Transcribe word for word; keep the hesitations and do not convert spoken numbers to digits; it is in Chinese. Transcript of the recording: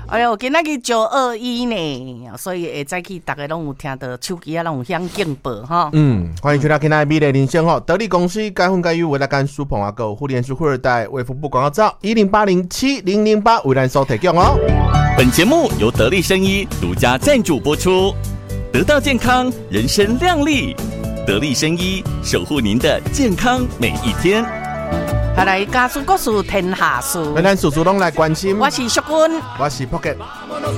哎呦，今仔日九二一呢，所以会早起大家拢有听到手机啊，拢有响警报哈。 嗯，欢迎收听今仔美丽人生吼，得力公司该分该与为了干苏鹏啊购互联是富二代卫福部广告照一零八零七零零八为咱所提供哦。 本节目由得力生医独家赞助播出，得到健康，人生亮丽。得力生医守护您的健康每一天。 好来，家事国事天下事， 咱叔叔拢来关心。 我是淑君， 我是 Pocket。